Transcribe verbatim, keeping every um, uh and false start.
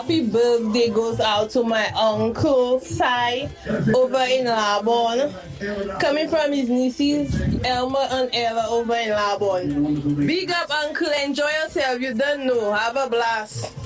happy birthday goes out to my uncle Sai over in Labon. Coming from his nieces Elma and Ella over in Labon. Big up, uncle. Enjoy yourself. You don't know. Have a blast.